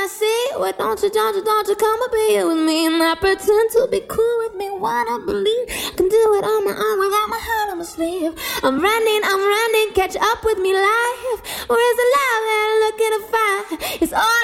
I see? Why don't you come and be with me? And not pretend to be cool with me. Why not believe I can do it on my own without my heart on my sleeve? I'm running, catch up with me like